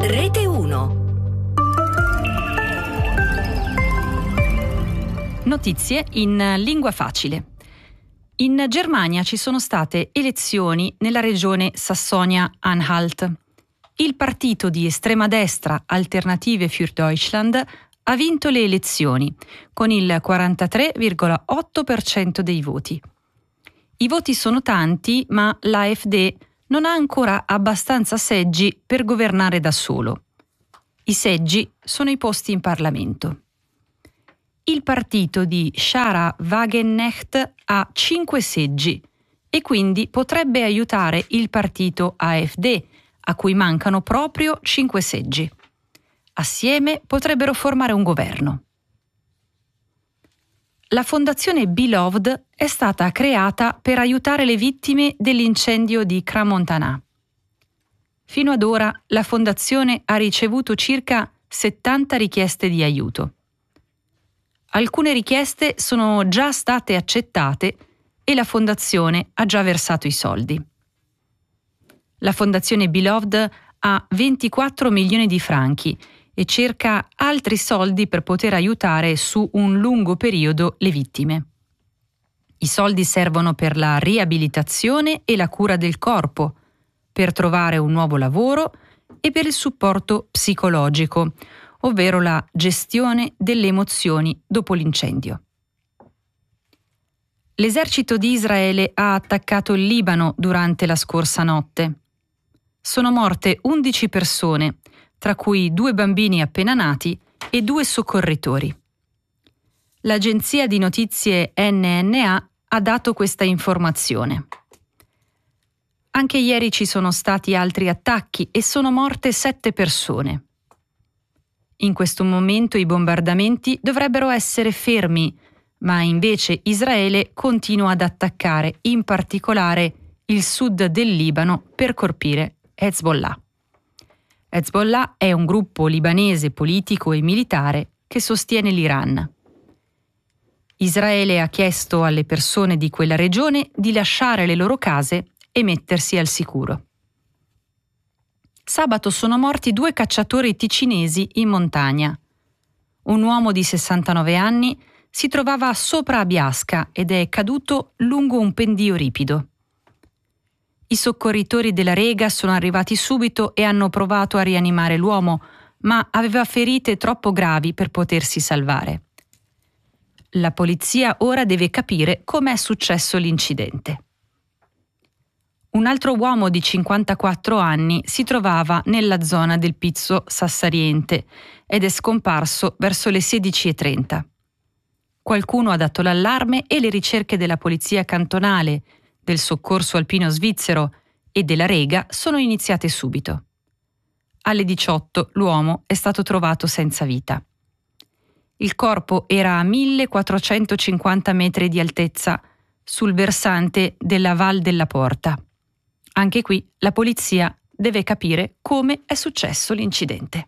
Rete 1. Notizie in lingua facile. In Germania ci sono state elezioni nella regione Sassonia-Anhalt. Il partito di estrema destra Alternative für Deutschland ha vinto le elezioni con il 43,8% dei voti. I voti sono tanti, ma l'AfD non ha ancora abbastanza seggi per governare da solo. I seggi sono i posti in Parlamento. Il partito di Sarah Wagenknecht ha 5 seggi e quindi potrebbe aiutare il partito AfD, a cui mancano proprio 5 seggi. Assieme potrebbero formare un governo. La fondazione Beloved è stata creata per aiutare le vittime dell'incendio di Crans-Montana. Fino ad ora la fondazione ha ricevuto circa 70 richieste di aiuto. Alcune richieste sono già state accettate e la fondazione ha già versato i soldi. La fondazione Beloved ha 24 milioni di franchi e cerca altri soldi per poter aiutare su un lungo periodo le vittime. I soldi servono per la riabilitazione e la cura del corpo, per trovare un nuovo lavoro e per il supporto psicologico, ovvero la gestione delle emozioni dopo l'incendio. L'esercito di Israele ha attaccato il Libano durante la scorsa notte. Sono morte 11 persone, tra cui 2 bambini appena nati e 2 soccorritori. L'agenzia di notizie NNA ha dato questa informazione. Anche ieri ci sono stati altri attacchi e sono morte 7 persone. In questo momento i bombardamenti dovrebbero essere fermi, ma invece Israele continua ad attaccare, in particolare il sud del Libano, per colpire Hezbollah. Hezbollah è un gruppo libanese politico e militare che sostiene l'Iran. Israele ha chiesto alle persone di quella regione di lasciare le loro case e mettersi al sicuro. Sabato sono morti 2 cacciatori ticinesi in montagna. Un uomo di 69 anni si trovava sopra a Biasca ed è caduto lungo un pendio ripido. I soccorritori della Rega sono arrivati subito e hanno provato a rianimare l'uomo, ma aveva ferite troppo gravi per potersi salvare. La polizia ora deve capire come è successo l'incidente. Un altro uomo di 54 anni si trovava nella zona del Pizzo Sassariente ed è scomparso verso le 16:30. Qualcuno ha dato l'allarme e le ricerche della polizia cantonale, del soccorso alpino svizzero e della Rega sono iniziate subito. Alle 18 l'uomo è stato trovato senza vita. Il corpo era a 1450 metri di altezza, sul versante della Val della Porta. Anche qui la polizia deve capire come è successo l'incidente.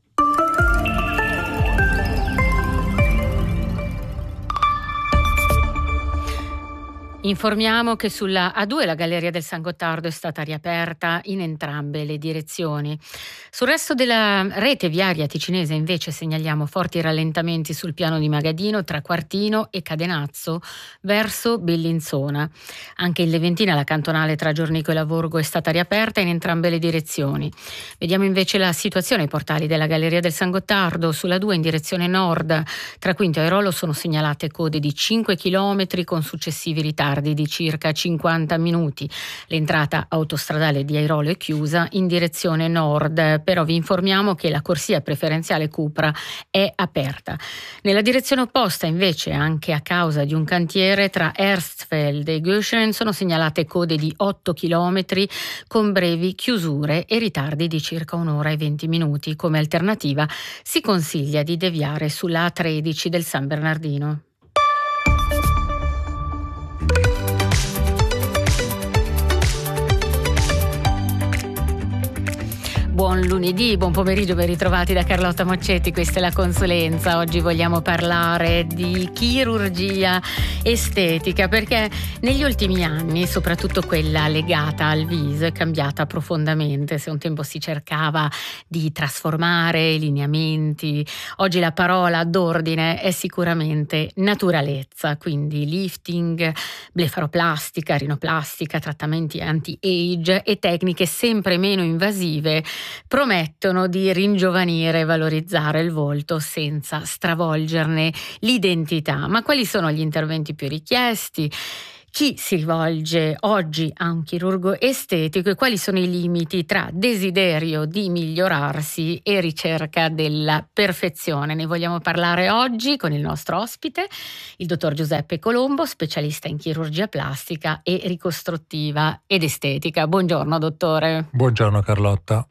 Informiamo che sulla A2 la Galleria del San Gottardo è stata riaperta in entrambe le direzioni. Sul resto della rete viaria ticinese invece segnaliamo forti rallentamenti sul piano di Magadino tra Quartino e Cadenazzo verso Bellinzona. Anche in Leventina la cantonale tra Giornico e Lavorgo è stata riaperta in entrambe le direzioni. Vediamo invece la situazione ai portali della Galleria del San Gottardo. Sulla 2 in direzione nord tra Quinto e Airolo sono segnalate code di 5 km con successivi ritardi di circa 50 minuti. L'entrata autostradale di Airolo è chiusa in direzione nord, però vi informiamo che la corsia preferenziale Cupra è aperta. Nella direzione opposta invece, anche a causa di un cantiere tra Erstfeld e Göschen, sono segnalate code di 8 km con brevi chiusure e ritardi di circa 1 ora e 20 minuti. Come alternativa si consiglia di deviare sulla A13 del San Bernardino. Buon lunedì, buon pomeriggio, ben ritrovati da Carlotta Moccetti, questa è la consulenza. Oggi vogliamo parlare di chirurgia estetica perché negli ultimi anni, soprattutto quella legata al viso, è cambiata profondamente. Se un tempo si cercava di trasformare i lineamenti, oggi la parola d'ordine è sicuramente naturalezza, quindi lifting, blefaroplastica, rinoplastica, trattamenti anti-age e tecniche sempre meno invasive promettono di ringiovanire e valorizzare il volto senza stravolgerne l'identità. Ma quali sono gli interventi più richiesti? Chi si rivolge oggi a un chirurgo estetico e quali sono i limiti tra desiderio di migliorarsi e ricerca della perfezione? Ne vogliamo parlare oggi con il nostro ospite, il dottor Giuseppe Colombo, specialista in chirurgia plastica e ricostruttiva ed estetica. Buongiorno dottore. Buongiorno Carlotta.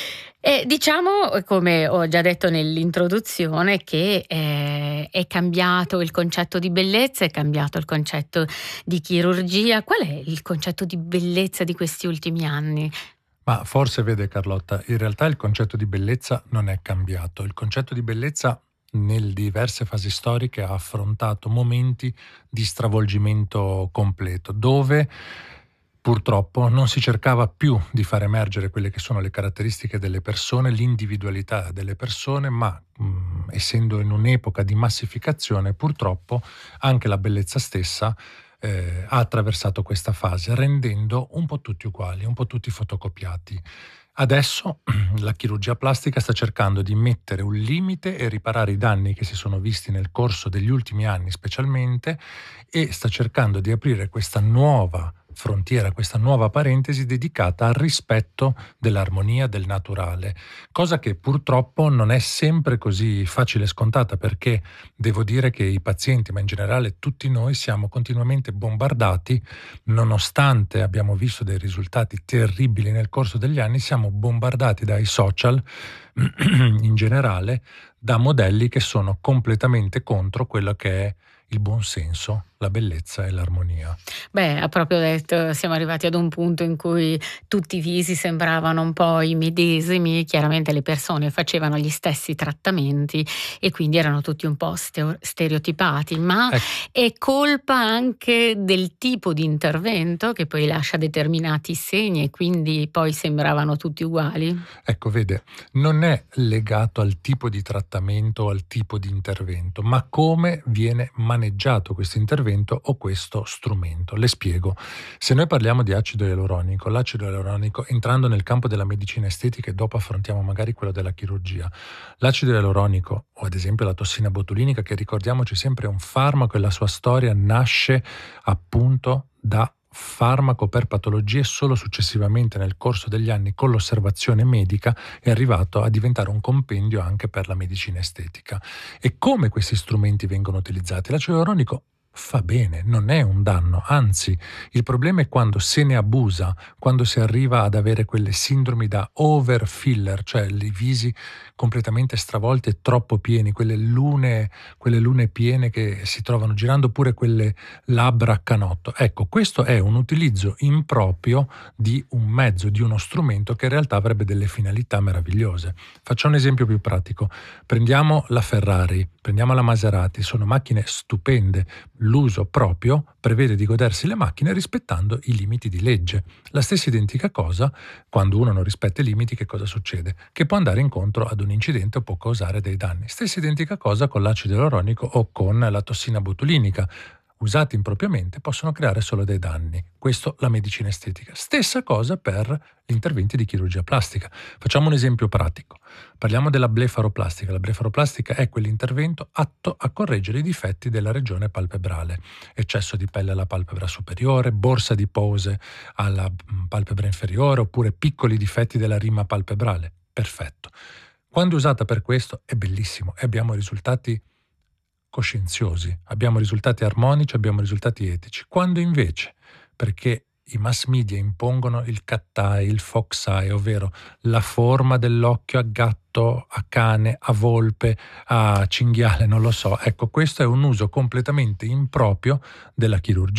Diciamo, come ho già detto nell'introduzione, che è cambiato il concetto di bellezza, è cambiato il concetto di chirurgia. Qual è il concetto di bellezza di questi ultimi anni? Ma forse, vede Carlotta, in realtà il concetto di bellezza non è cambiato. Il concetto di bellezza nelle diverse fasi storiche ha affrontato momenti di stravolgimento completo, dove purtroppo non si cercava più di far emergere quelle che sono le caratteristiche delle persone, l'individualità delle persone, ma essendo in un'epoca di massificazione, purtroppo anche la bellezza stessa ha attraversato questa fase, rendendo un po' tutti uguali, un po' tutti fotocopiati. Adesso la chirurgia plastica sta cercando di mettere un limite e riparare i danni che si sono visti nel corso degli ultimi anni specialmente, e sta cercando di aprire questa nuova frontiera, questa nuova parentesi dedicata al rispetto dell'armonia, del naturale, cosa che purtroppo non è sempre così facile e scontata, perché devo dire che i pazienti, ma in generale tutti noi, siamo continuamente bombardati, nonostante abbiamo visto dei risultati terribili nel corso degli anni, siamo bombardati dai social in generale, da modelli che sono completamente contro quello che è il buon senso, la bellezza e l'armonia. Ha proprio detto, siamo arrivati ad un punto in cui tutti i visi sembravano un po' i medesimi, chiaramente le persone facevano gli stessi trattamenti e quindi erano tutti un po' stereotipati, ma è colpa anche del tipo di intervento che poi lascia determinati segni e quindi poi sembravano tutti uguali? Ecco, vede, non è legato al tipo di trattamento o al tipo di intervento, ma come viene maneggiato questo intervento o questo strumento. Le spiego. Se noi parliamo di acido ialuronico, l'acido ialuronico, entrando nel campo della medicina estetica, e dopo affrontiamo magari quello della chirurgia, l'acido ialuronico o ad esempio la tossina botulinica, che ricordiamoci sempre è un farmaco e la sua storia nasce appunto da farmaco per patologie, solo successivamente nel corso degli anni con l'osservazione medica è arrivato a diventare un compendio anche per la medicina estetica. E come questi strumenti vengono utilizzati? L'acido ialuronico fa bene, non è un danno, anzi il problema è quando se ne abusa, quando si arriva ad avere quelle sindromi da overfiller, cioè i visi completamente stravolti e troppo pieni, quelle lune piene che si trovano girando, oppure quelle labbra a canotto. Ecco, questo è un utilizzo improprio di un mezzo, di uno strumento che in realtà avrebbe delle finalità meravigliose. Faccio un esempio più pratico. Prendiamo la Ferrari, prendiamo la Maserati, sono macchine stupende. L'uso proprio prevede di godersi le macchine rispettando i limiti di legge. La stessa identica cosa, quando uno non rispetta i limiti, che cosa succede? Che può andare incontro ad un incidente o può causare dei danni. Stessa identica cosa con l'acido ialuronico o con la tossina botulinica. Usati impropriamente possono creare solo dei danni. Questo la medicina estetica. Stessa cosa per gli interventi di chirurgia plastica. Facciamo un esempio pratico. Parliamo della blefaroplastica. La blefaroplastica è quell'intervento atto a correggere i difetti della regione palpebrale. Eccesso di pelle alla palpebra superiore, borsa di pose alla palpebra inferiore, oppure piccoli difetti della rima palpebrale. Perfetto. Quando usata per questo è bellissimo e abbiamo risultati coscienziosi, abbiamo risultati armonici, abbiamo risultati etici. Quando invece, perché i mass media impongono il cat eye, il fox eye, ovvero la forma dell'occhio a gatto, a cane, a volpe, a cinghiale, non lo so. Ecco, questo è un uso completamente improprio della chirurgia.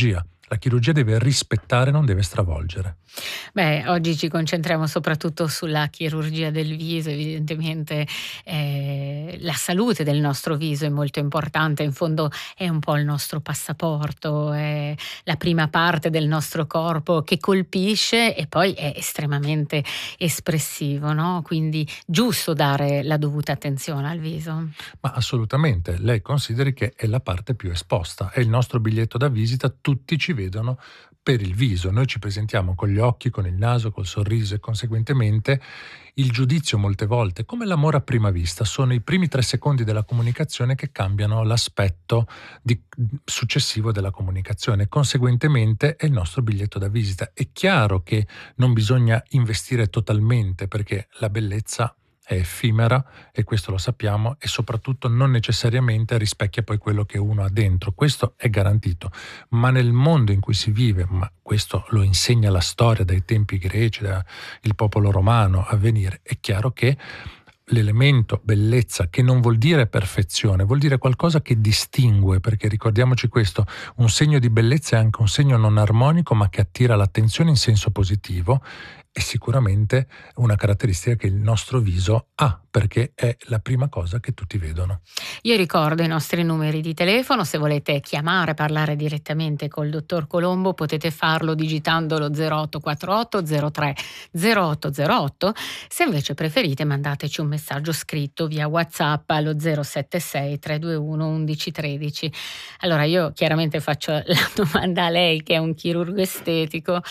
La chirurgia deve rispettare, non deve stravolgere. Beh, oggi ci concentriamo soprattutto sulla chirurgia del viso, evidentemente la salute del nostro viso è molto importante, in fondo è un po' il nostro passaporto, è la prima parte del nostro corpo che colpisce e poi è estremamente espressivo, no? Quindi giusto dare la dovuta attenzione al viso. Ma assolutamente, lei consideri che è la parte più esposta, è il nostro biglietto da visita, tutti ci vedono per il viso, noi ci presentiamo con gli occhi, con il naso, col sorriso e conseguentemente il giudizio molte volte, come l'amore a prima vista, sono i primi 3 secondi della comunicazione che cambiano l'aspetto successivo della comunicazione, conseguentemente è il nostro biglietto da visita. È chiaro che non bisogna investire totalmente perché la bellezza è effimera e questo lo sappiamo e soprattutto non necessariamente rispecchia poi quello che uno ha dentro, questo è garantito, ma nel mondo in cui si vive, ma questo lo insegna la storia dai tempi greci, dal popolo romano a venire, è chiaro che l'elemento bellezza, che non vuol dire perfezione, vuol dire qualcosa che distingue, perché ricordiamoci questo, un segno di bellezza è anche un segno non armonico ma che attira l'attenzione in senso positivo, è sicuramente una caratteristica che il nostro viso ha, perché è la prima cosa che tutti vedono. Io ricordo i nostri numeri di telefono, se volete chiamare, parlare direttamente col dottor Colombo potete farlo digitando lo 0848 03 0808, se invece preferite mandateci un messaggio scritto via WhatsApp allo 076 321 1113. Allora io chiaramente faccio la domanda a lei che è un chirurgo estetico,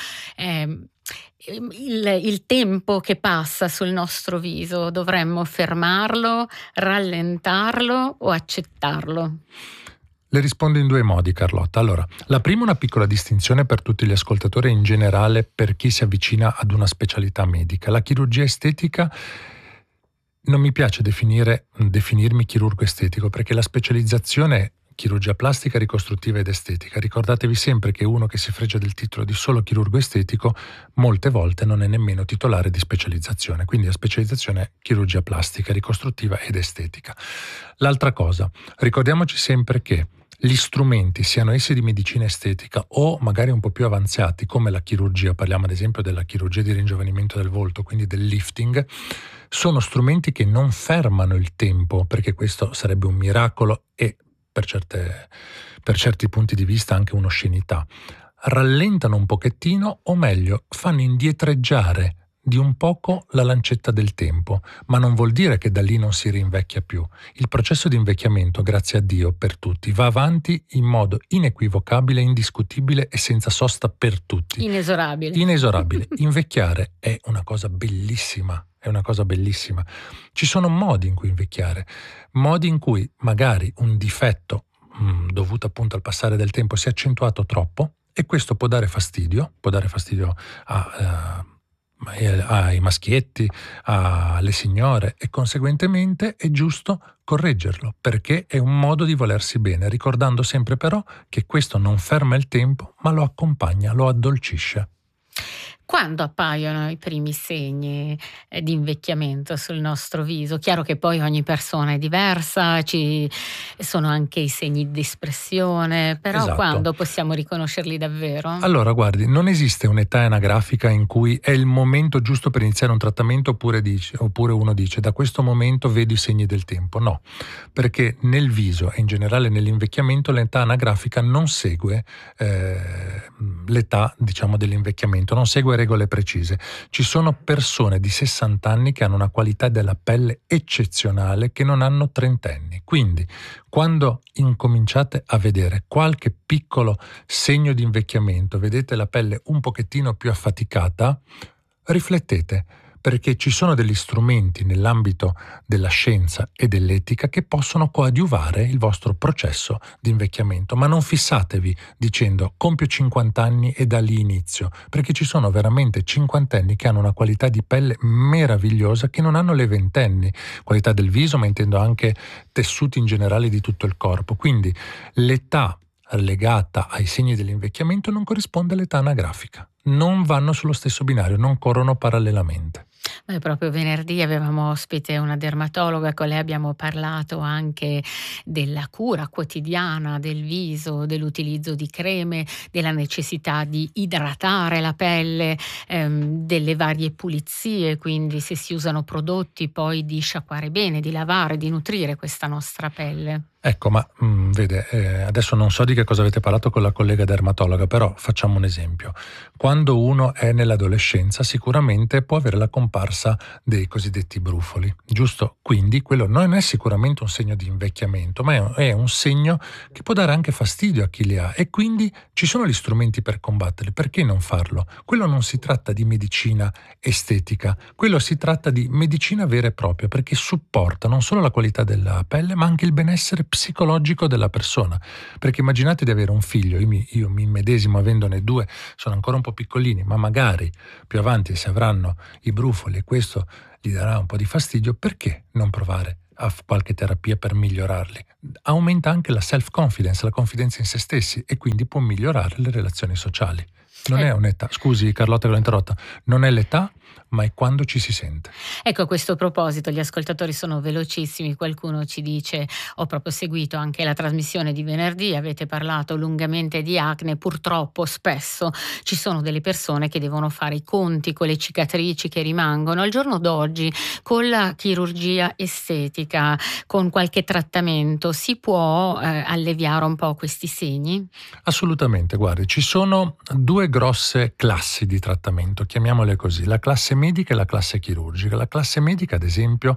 il tempo che passa sul nostro viso, dovremmo fermarlo, rallentarlo o accettarlo? Le rispondo in 2 modi, Carlotta. Allora, la prima è una piccola distinzione per tutti gli ascoltatori e in generale per chi si avvicina ad una specialità medica. La chirurgia estetica, non mi piace definirmi chirurgo estetico perché la specializzazione è chirurgia plastica, ricostruttiva ed estetica. Ricordatevi sempre che uno che si fregia del titolo di solo chirurgo estetico molte volte non è nemmeno titolare di specializzazione, quindi la specializzazione è chirurgia plastica, ricostruttiva ed estetica. L'altra cosa, ricordiamoci sempre che gli strumenti, siano essi di medicina estetica o magari un po' più avanzati come la chirurgia, parliamo ad esempio della chirurgia di ringiovanimento del volto, quindi del lifting, sono strumenti che non fermano il tempo, perché questo sarebbe un miracolo e per certi punti di vista anche un'oscenità. Rallentano un pochettino, o meglio, fanno indietreggiare di un poco la lancetta del tempo, ma non vuol dire che da lì non si rinvecchia più. Il processo di invecchiamento, grazie a Dio per tutti, va avanti in modo inequivocabile, indiscutibile e senza sosta per tutti. Inesorabile. Invecchiare è una cosa bellissima. È una cosa bellissima. Ci sono modi in cui invecchiare, modi in cui magari un difetto dovuto appunto al passare del tempo si è accentuato troppo e questo può dare fastidio ai maschietti, alle signore e conseguentemente è giusto correggerlo perché è un modo di volersi bene, ricordando sempre però che questo non ferma il tempo ma lo accompagna, lo addolcisce. Quando appaiono i primi segni di invecchiamento sul nostro viso? Chiaro che poi ogni persona è diversa, ci sono anche i segni di espressione, però esatto. Quando possiamo riconoscerli davvero? Allora, guardi, non esiste un'età anagrafica in cui è il momento giusto per iniziare un trattamento oppure uno dice da questo momento vedo i segni del tempo. No, perché nel viso e in generale nell'invecchiamento l'età anagrafica non segue l'età, diciamo, dell'invecchiamento, non segue regole precise. Ci sono persone di 60 anni che hanno una qualità della pelle eccezionale che non hanno 30 anni. Quindi, quando incominciate a vedere qualche piccolo segno di invecchiamento, vedete la pelle un pochettino più affaticata, riflettete, perché ci sono degli strumenti nell'ambito della scienza e dell'etica che possono coadiuvare il vostro processo di invecchiamento, ma non fissatevi dicendo compio 50 anni e da lì inizio, perché ci sono veramente cinquantenni che hanno una qualità di pelle meravigliosa che non hanno le ventenni, qualità del viso, ma intendo anche tessuti in generale di tutto il corpo. Quindi l'età legata ai segni dell'invecchiamento non corrisponde all'età anagrafica, non vanno sullo stesso binario, non corrono parallelamente. Beh, proprio venerdì avevamo ospite una dermatologa, con lei abbiamo parlato anche della cura quotidiana del viso, dell'utilizzo di creme, della necessità di idratare la pelle, delle varie pulizie, quindi se si usano prodotti poi di sciacquare bene, di lavare, di nutrire questa nostra pelle. Ecco, ma vede, adesso non so di che cosa avete parlato con la collega dermatologa, però facciamo un esempio. Quando uno è nell'adolescenza sicuramente può avere la comparsa dei cosiddetti brufoli, giusto? Quindi quello non è sicuramente un segno di invecchiamento, ma è un segno che può dare anche fastidio a chi li ha, e quindi ci sono gli strumenti per combatterli. Perché non farlo? Quello non si tratta di medicina estetica, quello si tratta di medicina vera e propria, perché supporta non solo la qualità della pelle, ma anche il benessere psicologico della persona. Perché immaginate di avere un figlio, io mi immedesimo avendone 2, sono ancora un po' piccolini, ma magari più avanti, se avranno i brufoli e questo gli darà un po' di fastidio, perché non provare a qualche terapia per migliorarli? Aumenta anche la self-confidence, la confidenza in se stessi, e quindi può migliorare le relazioni sociali. Non è un'età, scusi Carlotta che l'ho interrotta, non è l'età, ma è quando ci si sente. Ecco, a questo proposito gli ascoltatori sono velocissimi, qualcuno ci dice: ho proprio seguito anche la trasmissione di venerdì, avete parlato lungamente di acne, purtroppo spesso ci sono delle persone che devono fare i conti con le cicatrici che rimangono. Al giorno d'oggi, con la chirurgia estetica, con qualche trattamento, si può alleviare un po' questi segni? Assolutamente, guardi, ci sono 2 grosse classi di trattamento, chiamiamole così, la classe medica e la classe chirurgica. La classe medica, ad esempio,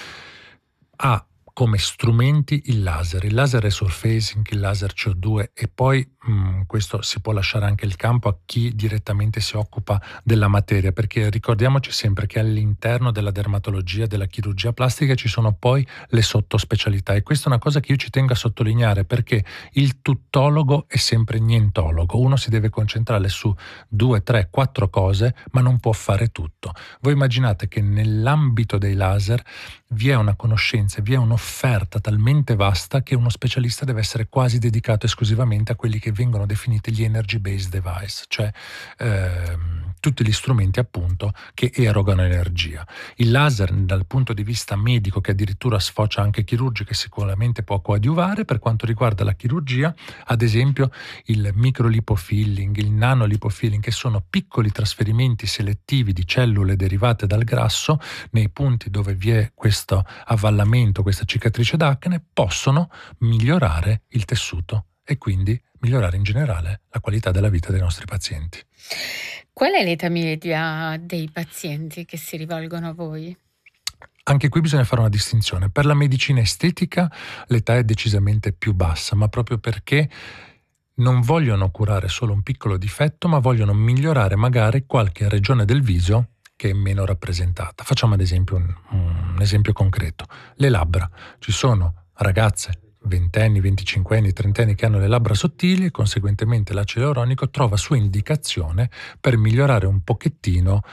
ha come strumenti il laser resurfacing, il laser CO2, e poi questo si può lasciare anche il campo a chi direttamente si occupa della materia, perché ricordiamoci sempre che all'interno della dermatologia, della chirurgia plastica ci sono poi le sottospecialità, e questa è una cosa che io ci tengo a sottolineare, perché il tuttologo è sempre nientologo, uno si deve concentrare su 2, 3, 4 cose, ma non può fare tutto. Voi immaginate che nell'ambito dei laser vi è una conoscenza, vi è un'offerta talmente vasta che uno specialista deve essere quasi dedicato esclusivamente a quelli che vengono definiti gli energy based device, cioè tutti gli strumenti appunto che erogano energia. Il laser dal punto di vista medico, che addirittura sfocia anche chirurgico e sicuramente può coadiuvare. Per quanto riguarda la chirurgia, ad esempio il microlipofilling, il nanolipofilling, che sono piccoli trasferimenti selettivi di cellule derivate dal grasso nei punti dove vi è questo avvallamento, questa cicatrice d'acne, possono migliorare il tessuto e quindi migliorare in generale la qualità della vita dei nostri pazienti. Qual è l'età media dei pazienti che si rivolgono a voi? Anche qui bisogna fare una distinzione. Per la medicina estetica l'età è decisamente più bassa, ma proprio perché non vogliono curare solo un piccolo difetto, ma vogliono migliorare magari qualche regione del viso che è meno rappresentata. Facciamo ad esempio un esempio concreto. Le labbra. Ci sono ragazze, ventenni, venticinquenni, trentenni, che hanno le labbra sottili, e conseguentemente l'acido ialuronico trova sua indicazione per migliorare un pochettino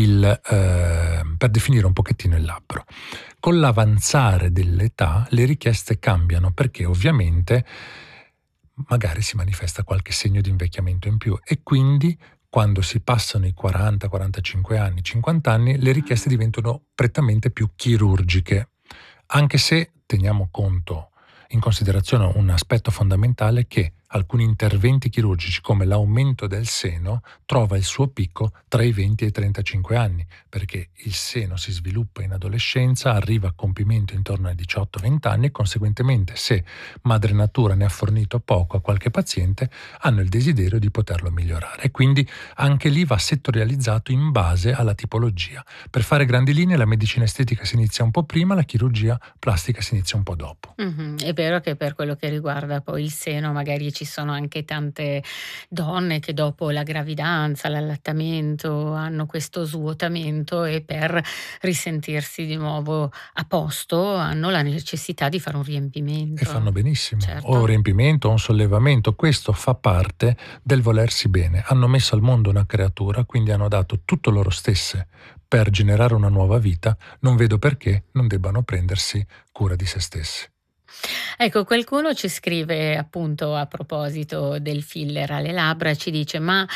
per definire un pochettino il labbro. Con l'avanzare dell'età le richieste cambiano, perché ovviamente magari si manifesta qualche segno di invecchiamento in più, e quindi quando si passano i 40, 45 anni, 50 anni, le richieste diventano prettamente più chirurgiche, anche se teniamo in considerazione un aspetto fondamentale, che alcuni interventi chirurgici come l'aumento del seno trova il suo picco tra i 20 e i 35 anni, perché il seno si sviluppa in adolescenza, arriva a compimento intorno ai 18-20 anni, e conseguentemente, se madre natura ne ha fornito poco a qualche paziente, hanno il desiderio di poterlo migliorare, e quindi anche lì va settorializzato in base alla tipologia. Per fare grandi linee, la medicina estetica si inizia un po' prima, la chirurgia plastica si inizia un po' dopo. È vero che per quello che riguarda poi il seno, magari ci sono anche tante donne che dopo la gravidanza, l'allattamento, hanno questo svuotamento, e per risentirsi di nuovo a posto hanno la necessità di fare un riempimento. E fanno benissimo, Certo. o un riempimento o un sollevamento, questo fa parte del volersi bene. Hanno messo al mondo una creatura, quindi hanno dato tutto loro stesse per generare una nuova vita. Non vedo perché non debbano prendersi cura di se stessi. Ecco, qualcuno ci scrive appunto a proposito del filler alle labbra, ci dice: ma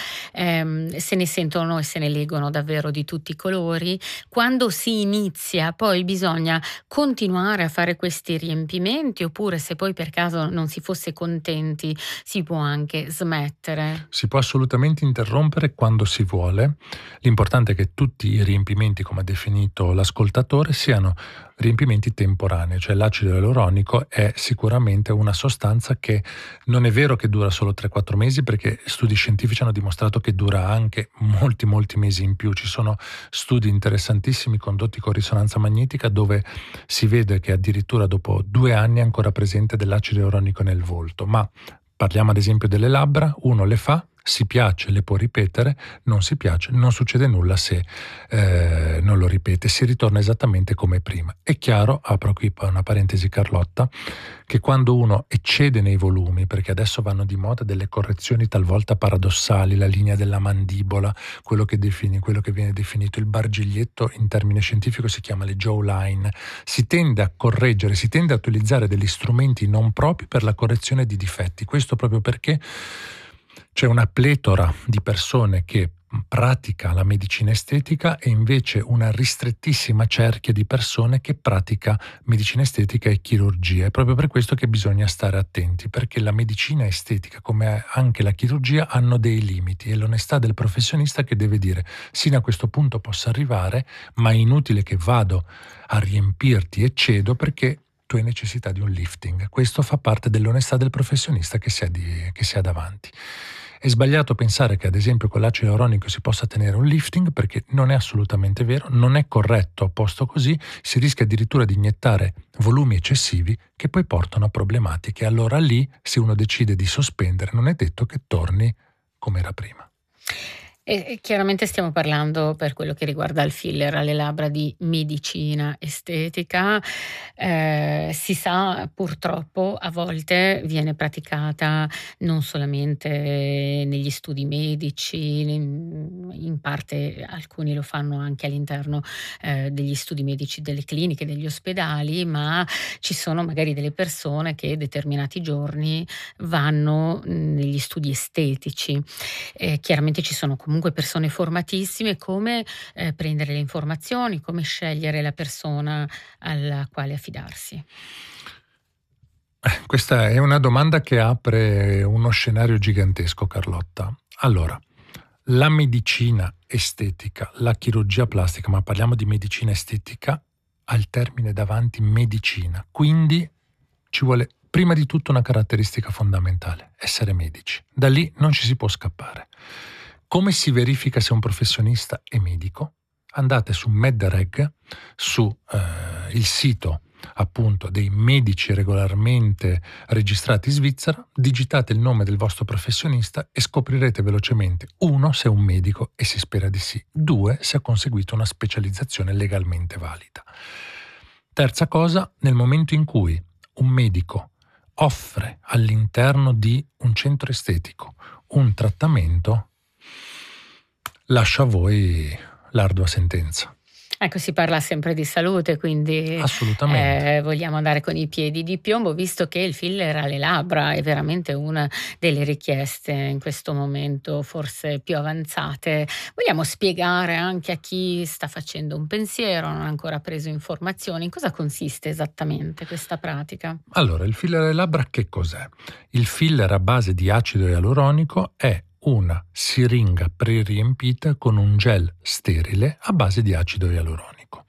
se ne sentono e se ne leggono davvero di tutti i colori? Quando si inizia poi bisogna continuare a fare questi riempimenti, oppure se poi per caso non si fosse contenti si può anche smettere? Si può assolutamente interrompere quando si vuole. L'importante è che tutti i riempimenti, come ha definito l'ascoltatore, siano riempimenti temporanei, cioè l'acido ialuronico è sicuramente una sostanza che non è vero che dura solo 3-4 mesi, perché studi scientifici hanno dimostrato che dura anche molti mesi in più. Ci sono studi interessantissimi condotti con risonanza magnetica dove si vede che addirittura dopo 2 anni è ancora presente dell'acido ialuronico nel volto. Ma parliamo ad esempio delle labbra: uno le fa, si piace, le può ripetere, non si piace, non succede nulla se non lo ripete, si ritorna esattamente come prima. È chiaro, apro qui una parentesi Carlotta, che quando uno eccede nei volumi, perché adesso vanno di moda delle correzioni talvolta paradossali, la linea della mandibola, quello che viene definito il bargiglietto in termine scientifico si chiama le jawline, si tende a correggere, si tende a utilizzare degli strumenti non propri per la correzione di difetti. Questo proprio perché c'è una pletora di persone che pratica la medicina estetica e invece una ristrettissima cerchia di persone che pratica medicina estetica e chirurgia. È proprio per questo che bisogna stare attenti, perché la medicina estetica, come anche la chirurgia, hanno dei limiti, e l'onestà del professionista che deve dire: sino a questo punto posso arrivare, ma è inutile che vado a riempirti e cedo perché tu hai necessità di un lifting. Questo fa parte dell'onestà del professionista che si ha davanti. È sbagliato pensare che ad esempio con l'acido ialuronico si possa tenere un lifting, perché non è assolutamente vero, non è corretto a posto così, si rischia addirittura di iniettare volumi eccessivi che poi portano a problematiche. Allora lì, se uno decide di sospendere, non è detto che torni come era prima. E chiaramente stiamo parlando, per quello che riguarda il filler alle labbra, di medicina estetica. Si sa, purtroppo a volte viene praticata non solamente negli studi medici, in parte alcuni lo fanno anche all'interno degli studi medici delle cliniche, degli ospedali, ma ci sono magari delle persone che determinati giorni vanno negli studi estetici. Chiaramente ci sono comunque persone formatissime. Come prendere le informazioni, come scegliere la persona alla quale affidarsi? Questa è una domanda che apre uno scenario gigantesco, Carlotta. Allora, la medicina estetica, la chirurgia plastica, ma parliamo di medicina estetica, ha il termine davanti medicina, quindi ci vuole prima di tutto una caratteristica fondamentale: essere medici. Da lì non ci si può scappare. Come si verifica se un professionista è medico? Andate su MedReg, su il sito appunto dei medici regolarmente registrati in Svizzera, digitate il nome del vostro professionista e scoprirete velocemente: 1, se è un medico, e si spera di sì; 2, se ha conseguito una specializzazione legalmente valida. Terza cosa, nel momento in cui un medico offre all'interno di un centro estetico un trattamento, lascio a voi l'ardua sentenza. Ecco, si parla sempre di salute, quindi assolutamente vogliamo andare con i piedi di piombo, visto che il filler alle labbra è veramente una delle richieste in questo momento forse più avanzate. Vogliamo spiegare anche a chi sta facendo un pensiero, non ha ancora preso informazioni, in cosa consiste esattamente questa pratica? Allora, il filler alle labbra che cos'è? Il filler a base di acido ialuronico è una siringa preriempita con un gel sterile a base di acido ialuronico.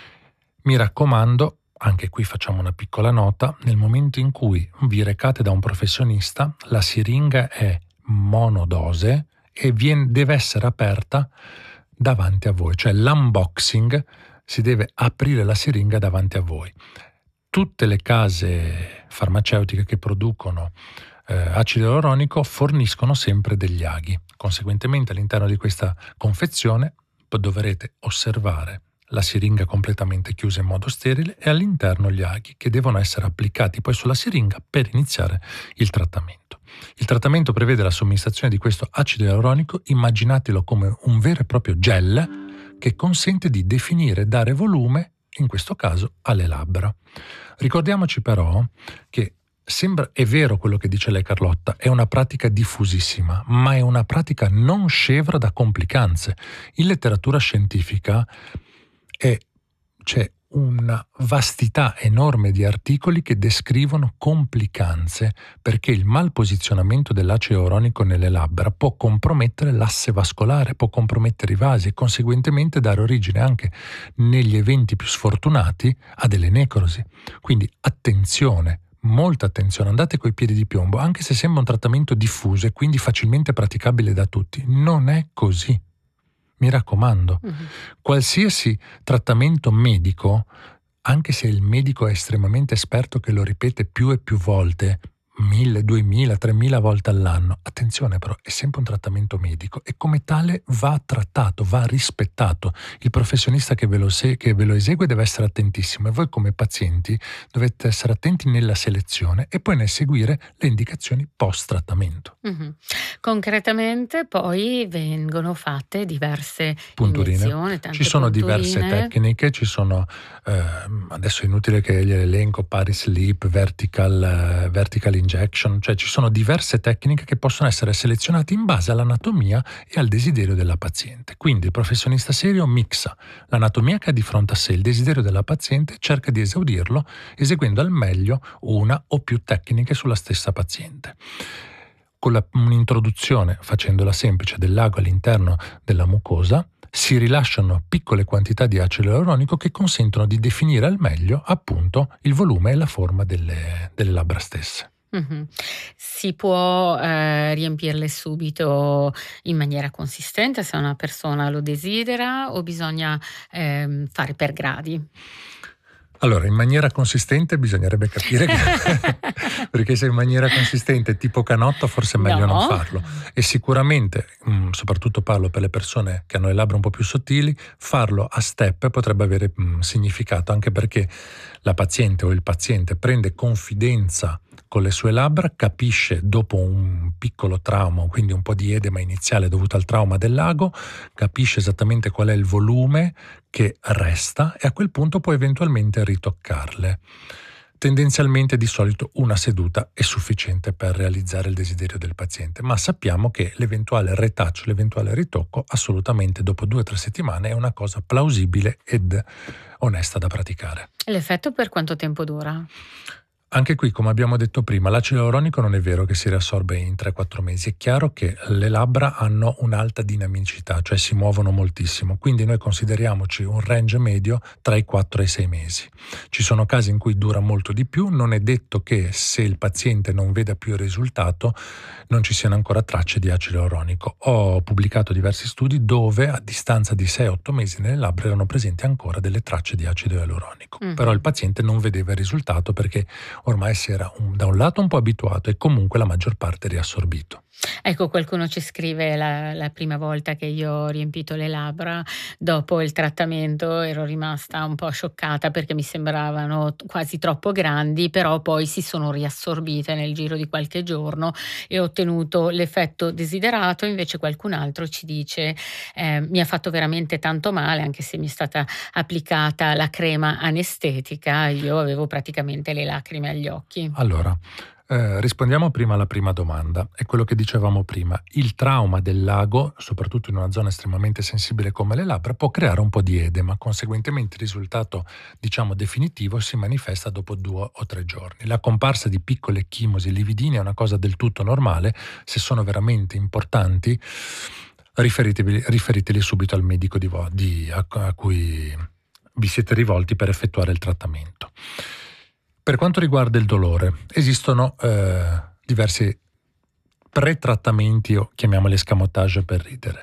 Mi raccomando, anche qui facciamo una piccola nota: nel momento in cui vi recate da un professionista, la siringa è monodose e deve essere aperta davanti a voi, cioè l'unboxing, si deve aprire la siringa davanti a voi. Tutte le case farmaceutiche che producono acido ialuronico forniscono sempre degli aghi. Conseguentemente all'interno di questa confezione dovrete osservare la siringa completamente chiusa in modo sterile e all'interno gli aghi, che devono essere applicati poi sulla siringa per iniziare il trattamento. Il trattamento prevede la somministrazione di questo acido ialuronico, immaginatelo come un vero e proprio gel che consente di definire e dare volume in questo caso alle labbra. Ricordiamoci però che è vero quello che dice lei Carlotta, è una pratica diffusissima, ma è una pratica non scevra da complicanze. In letteratura scientifica c'è una vastità enorme di articoli che descrivono complicanze, perché il malposizionamento dell'acido ialuronico nelle labbra può compromettere l'asse vascolare, può compromettere i vasi e conseguentemente dare origine anche negli eventi più sfortunati a delle necrosi. Quindi attenzione, molta attenzione, andate coi piedi di piombo, anche se sembra un trattamento diffuso e quindi facilmente praticabile da tutti. Non è così. Mi raccomando, qualsiasi trattamento medico, anche se il medico è estremamente esperto che lo ripete più e più volte, 1000, 2000, 3000 volte all'anno, attenzione però, è sempre un trattamento medico e come tale va trattato, va rispettato. Il professionista che ve lo esegue deve essere attentissimo e voi come pazienti dovete essere attenti nella selezione e poi nel seguire le indicazioni post-trattamento. Concretamente poi vengono fatte diverse punturine. Iniezioni, tante ci sono punturine. Diverse tecniche, ci sono adesso è inutile che gliele elenco, Paris-Sleep, vertical injection, cioè ci sono diverse tecniche che possono essere selezionate in base all'anatomia e al desiderio della paziente. Quindi il professionista serio mixa l'anatomia che ha di fronte a sé, il desiderio della paziente, cerca di esaudirlo eseguendo al meglio una o più tecniche sulla stessa paziente. Con un'introduzione, facendola semplice, dell'ago all'interno della mucosa, si rilasciano piccole quantità di acido ialuronico che consentono di definire al meglio appunto il volume e la forma delle labbra stesse. Si può riempirle subito in maniera consistente se una persona lo desidera o bisogna fare per gradi? Allora, in maniera consistente bisognerebbe capire perché se in maniera consistente tipo canotto forse è meglio non farlo. E sicuramente, soprattutto parlo per le persone che hanno le labbra un po' più sottili, farlo a step potrebbe avere significato, anche perché la paziente o il paziente prende confidenza con le sue labbra, capisce dopo un piccolo trauma, quindi un po' di edema iniziale dovuto al trauma dell'ago, capisce esattamente qual è il volume che resta e a quel punto può eventualmente ritoccarle. Tendenzialmente di solito una seduta è sufficiente per realizzare il desiderio del paziente, ma sappiamo che l'eventuale retouch, l'eventuale ritocco assolutamente dopo 2 o 3 settimane è una cosa plausibile ed onesta da praticare. L'effetto per quanto tempo dura? Anche qui, come abbiamo detto prima, l'acido ialuronico non è vero che si riassorbe in 3-4 mesi. È chiaro che le labbra hanno un'alta dinamicità, cioè si muovono moltissimo, quindi noi consideriamoci un range medio tra i 4 e i 6 mesi. Ci sono casi in cui dura molto di più, non è detto che se il paziente non veda più il risultato non ci siano ancora tracce di acido ialuronico. Ho pubblicato diversi studi dove a distanza di 6-8 mesi nelle labbra erano presenti ancora delle tracce di acido ialuronico, però il paziente non vedeva il risultato perché ormai si era da un lato un po' abituato e comunque la maggior parte riassorbito. Ecco, qualcuno ci scrive la prima volta che io ho riempito le labbra dopo il trattamento ero rimasta un po' scioccata perché mi sembravano quasi troppo grandi, però poi si sono riassorbite nel giro di qualche giorno e ho ottenuto l'effetto desiderato. Invece qualcun altro ci dice mi ha fatto veramente tanto male, anche se mi è stata applicata la crema anestetica, io avevo praticamente le lacrime agli occhi. Allora, rispondiamo prima alla prima domanda. È quello che dicevamo prima. Il trauma del lago, soprattutto in una zona estremamente sensibile come le labbra, può creare un po' di edema. Conseguentemente il risultato, definitivo, si manifesta dopo 2 o 3 giorni. La comparsa di piccole chimosi lividine è una cosa del tutto normale. Se sono veramente importanti, riferiteli subito al medico a cui vi siete rivolti per effettuare il trattamento. Per quanto riguarda il dolore, esistono diversi pre-trattamenti, o chiamiamoli escamotage per ridere.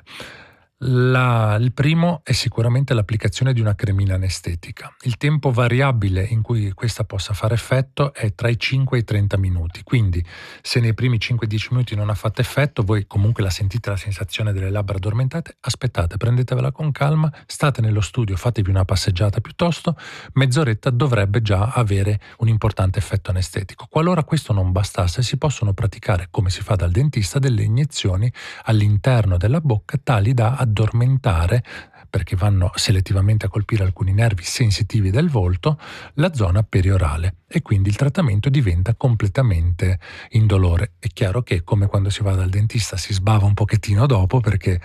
Il primo è sicuramente l'applicazione di una cremina anestetica. Il tempo variabile in cui questa possa fare effetto è tra i 5 e i 30 minuti, quindi se nei primi 5-10 minuti non ha fatto effetto, voi comunque la sentite la sensazione delle labbra addormentate, aspettate, prendetevela con calma, state nello studio, fatevi una passeggiata piuttosto, mezz'oretta dovrebbe già avere un importante effetto anestetico. Qualora questo non bastasse, si possono praticare, come si fa dal dentista, delle iniezioni all'interno della bocca tali da addormentare perché vanno selettivamente a colpire alcuni nervi sensitivi del volto, la zona periorale, e quindi il trattamento diventa completamente indolore. È chiaro che, come quando si va dal dentista, si sbava un pochettino dopo, perché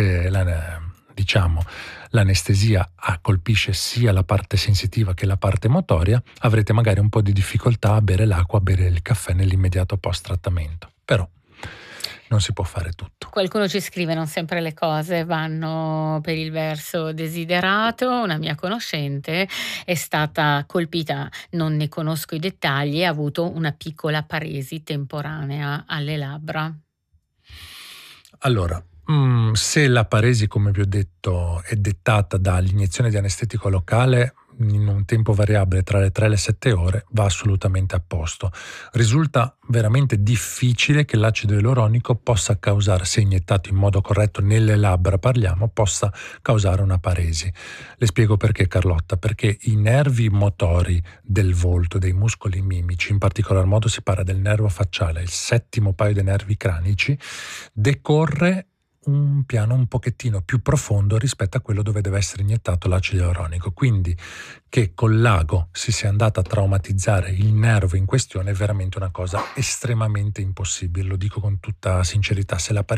l'anestesia colpisce sia la parte sensitiva che la parte motoria. Avrete magari un po' di difficoltà a bere l'acqua, a bere il caffè nell'immediato post trattamento, però non si può fare tutto. Qualcuno ci scrive: non sempre le cose vanno per il verso desiderato. Una mia conoscente è stata colpita, non ne conosco i dettagli, ha avuto una piccola paresi temporanea alle labbra. Allora, se la paresi, come vi ho detto, è dettata dall'iniezione di anestetico locale in un tempo variabile tra le 3 e le 7 ore, va assolutamente a posto. Risulta veramente difficile che l'acido ialuronico possa causare, se iniettato in modo corretto nelle labbra possa causare una paresi. Le spiego perché, Carlotta: perché i nervi motori del volto, dei muscoli mimici, in particolar modo si parla del nervo facciale, il settimo paio dei nervi cranici, decorre un piano un pochettino più profondo rispetto a quello dove deve essere iniettato l'acido ialuronico. Quindi che col l'ago si sia andata a traumatizzare il nervo in questione è veramente una cosa estremamente impossibile, lo dico con tutta sincerità. Se la